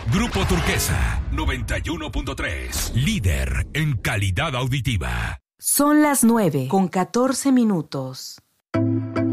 Grupo Turquesa 91.3. Líder en calidad auditiva. Son las 9:14.